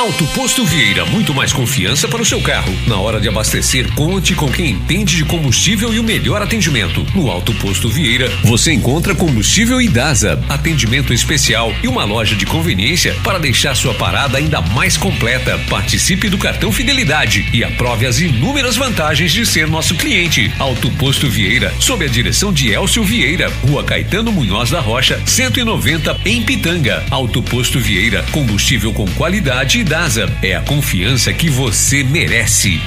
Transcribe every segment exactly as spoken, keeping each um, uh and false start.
Auto Posto Vieira, muito mais confiança para o seu carro. Na hora de abastecer, conte com quem entende de combustível e o melhor atendimento. No Auto Posto Vieira, você encontra combustível Idasa, atendimento especial e uma loja de conveniência para deixar sua parada ainda mais completa. Participe do cartão Fidelidade e aprove as inúmeras vantagens de ser nosso cliente. Auto Posto Vieira, sob a direção de Elcio Vieira, Rua Caetano Munhoz da Rocha, cento e noventa, em Pitanga. Auto Posto Vieira, combustível com qualidade e Idasa, é a confiança que você merece.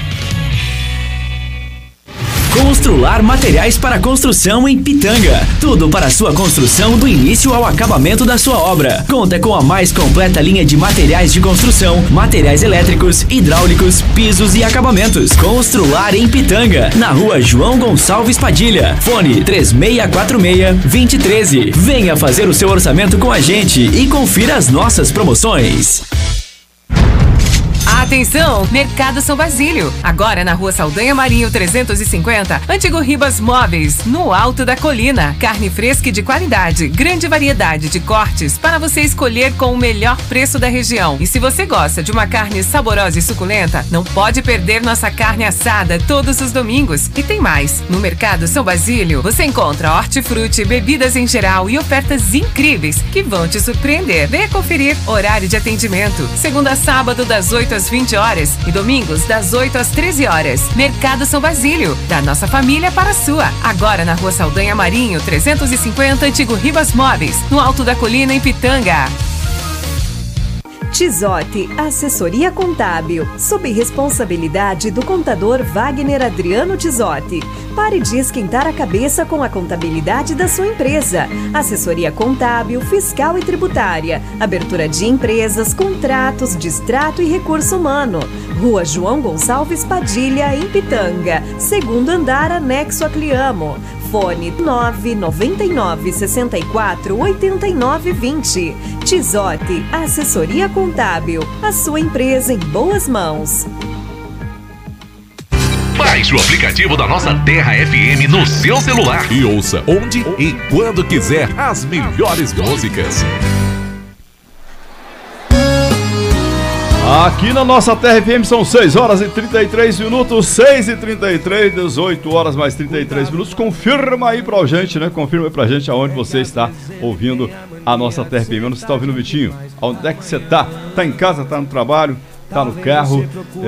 Constrular materiais para construção em Pitanga. Tudo para sua construção do início ao acabamento da sua obra. Conta com a mais completa linha de materiais de construção, materiais elétricos, hidráulicos, pisos e acabamentos. Constrular em Pitanga, na Rua João Gonçalves Padilha. Fone três seis quatro seis, dois zero um três. Venha fazer o seu orçamento com a gente e confira as nossas promoções. Atenção, Mercado São Basílio. Agora na Rua Saldanha Marinho trezentos e cinquenta, Antigo Ribas Móveis, no alto da colina. Carne fresca e de qualidade, grande variedade de cortes para você escolher com o melhor preço da região. E se você gosta de uma carne saborosa e suculenta, não pode perder nossa carne assada todos os domingos. E tem mais, no Mercado São Basílio você encontra hortifruti, bebidas em geral e ofertas incríveis que vão te surpreender. Venha conferir horário de atendimento, segunda a sábado das oito às vinte horas e domingos das oito às treze horas. Mercado São Basílio, da nossa família para a sua. Agora na Rua Saldanha Marinho trezentos e cinquenta, Antigo Ribas Móveis, no alto da colina em Pitanga. Tizote, assessoria contábil, sob responsabilidade do contador Wagner Adriano Tizote. Pare de esquentar a cabeça com a contabilidade da sua empresa. Assessoria contábil, fiscal e tributária, abertura de empresas, contratos, distrato e recurso humano. Rua João Gonçalves Padilha, em Pitanga, segundo andar, anexo a Cliamo. Fone nove nove nove, seis quatro, oito nove dois zero. Tizote, assessoria contábil. A sua empresa em boas mãos. Baixe o aplicativo da Nossa Terra F M no seu celular e ouça onde e quando quiser as melhores músicas. Aqui na Nossa Terra F M são seis horas e trinta e três minutos, seis e trinta e três, dezoito horas mais trinta e três minutos. Confirma aí pra gente, né? Confirma aí pra gente aonde você está ouvindo a Nossa Terra F M. Onde você está ouvindo o Vitinho? Onde é que você tá? Tá em casa, tá no trabalho, tá no carro,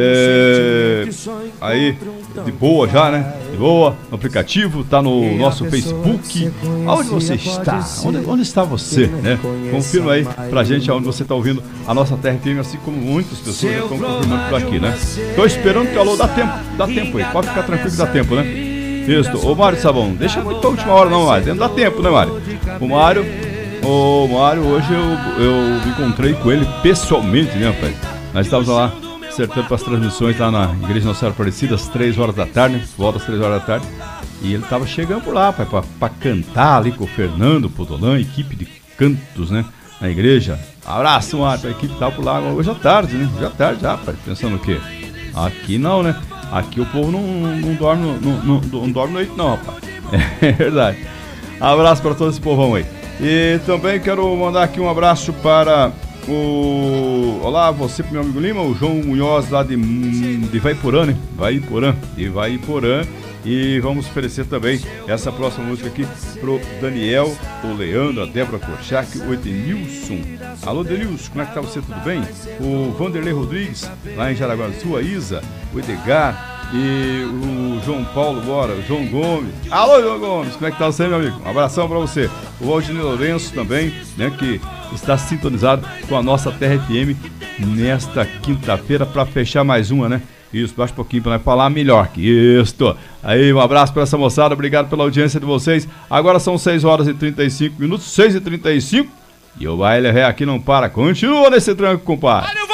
é... aí de boa já, né? De boa, no aplicativo, tá no nosso Facebook. Aonde você está? Onde, onde está você, né? Confirma aí pra gente aonde você tá ouvindo a Nossa Terra F M, assim como muitas pessoas já estão confirmando por aqui, né? Tô esperando que alô, dá tempo, dá tempo aí, pode ficar tranquilo que dá tempo, né? Isso, ô Mário Sabão, deixa muito pra última hora não, Mário, não dá tempo, né, Mário? O Mário, o Mário, hoje eu, eu me encontrei com ele pessoalmente, né, rapaz? Nós estávamos lá acertando para as transmissões lá na Igreja Nossa Senhora Aparecida, às três horas da tarde, volta às três horas da tarde. E ele estava chegando por lá, para cantar ali com o Fernando Podolan, equipe de cantos, né, na igreja. Abraço, Mário, a equipe estava por lá hoje à tarde, né? Hoje à tarde já, rapaz, pensando o quê? Aqui não, né? Aqui o povo não, não, dorme, não, não, não dorme noite não, rapaz. É verdade. Abraço para todo esse povão aí. E também quero mandar aqui um abraço para o... Olá, você pro meu amigo Lima, o João Munhoz lá de, de Vaiporã, né? Vaiporã, de Vaiporã. E vamos oferecer também essa próxima música aqui pro Daniel, o Leandro, a Débora Korchak, o Edenilson. Alô, Denilson, como é que tá você? Tudo bem? O Vanderlei Rodrigues, lá em Jaraguá do Sul, a Isa, o Edgar e o João Paulo, bora, o João Gomes. Alô, João Gomes, como é que tá você, meu amigo? Um abração pra você. O Valdinei Lourenço também, né, que está sintonizado com a Nossa Terra F M nesta quinta-feira para fechar mais uma, né? Isso, baixa um pouquinho para nós falar melhor que isto. Aí, um abraço para essa moçada, obrigado pela audiência de vocês. Agora são seis horas e trinta e cinco minutos, seis e trinta e cinco. E o baile ré aqui não para, continua nesse tranco, compadre.